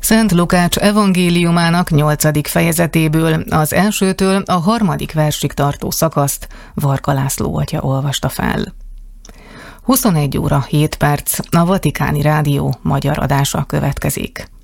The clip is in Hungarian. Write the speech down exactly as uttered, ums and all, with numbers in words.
Szent Lukács evangéliumának nyolcadik fejezetéből, az elsőtől a harmadik versig tartó szakaszt Varga László atya olvasta fel. huszonegy óra hét perc, a Vatikáni Rádió magyar adása következik.